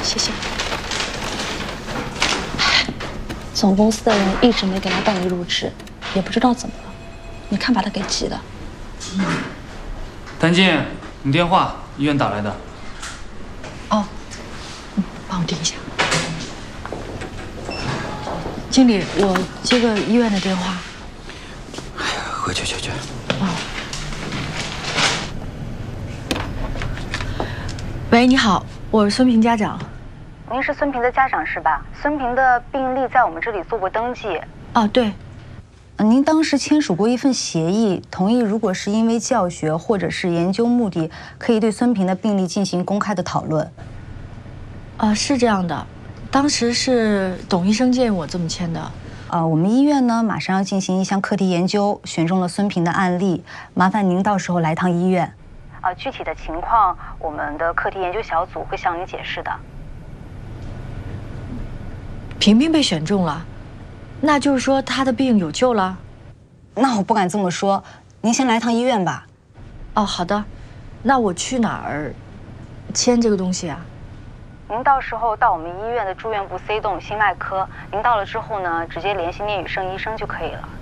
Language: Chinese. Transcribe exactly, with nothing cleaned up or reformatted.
谢谢。总公司的人一直没给他办理入职，也不知道怎么了。你看把他给急的。 谭静，你电话，医院打来的。 哦，嗯，帮我盯一下。经理，我接个医院的电话。 哎呀，快去去去。 哦。喂，你好，我是孙平家长。 您是孙平的家长是吧？孙平的病历在我们这里做过登记。 哦，对。 您当时签署过一份协议，同意如果是因为教学或者是研究目的，可以对孙平的病历进行公开的讨论。 啊，是这样的，当时是董医生建议我这么签的。 呃，我们医院呢马上要进行一项课题研究，选中了孙平的案例，麻烦您到时候来趟医院。啊，具体的情况，我们的课题研究小组会向您解释的。 平平被选中了。那就是说他的病有救了？ 那我不敢这么说，您先来趟医院吧。 哦，好的。那我去哪儿签这个东西啊？ 您到时候到我们医院的住院部 C 栋心脉科，您到了之后呢，直接联系聂宇胜医生就可以了。